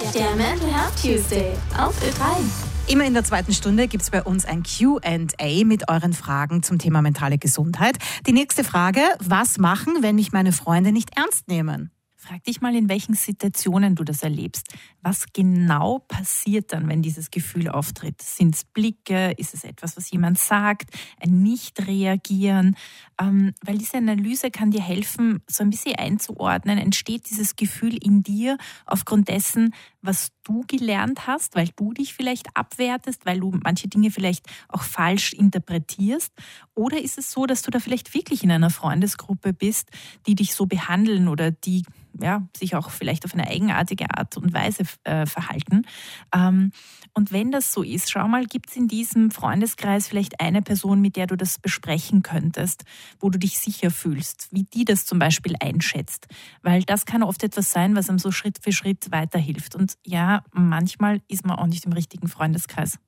Der Mental Health Tuesday auf Ö3. Immer in der zweiten Stunde gibt es bei uns ein Q&A mit euren Fragen zum Thema mentale Gesundheit. Die nächste Frage: Was machen, wenn mich meine Freunde nicht ernst nehmen? Frag dich mal, in welchen Situationen du das erlebst. Was genau passiert dann, wenn dieses Gefühl auftritt? Sind es Blicke? Ist es etwas, was jemand sagt? Ein Nicht-Reagieren? Weil diese Analyse kann dir helfen, so ein bisschen einzuordnen. Entsteht dieses Gefühl in dir aufgrund dessen, was du gelernt hast, weil du dich vielleicht abwertest, weil du manche Dinge vielleicht auch falsch interpretierst? Oder ist es so, dass du da vielleicht wirklich in einer Freundesgruppe bist, die dich so behandeln oder die sich auch vielleicht auf eine eigenartige Art und Weise verhalten? Und wenn das so ist, schau mal, gibt es in diesem Freundeskreis vielleicht eine Person, mit der du das besprechen könntest, wo du dich sicher fühlst, wie die das zum Beispiel einschätzt? Weil das kann oft etwas sein, was einem so Schritt für Schritt weiterhilft. Und ja, manchmal ist man auch nicht im richtigen Freundeskreis.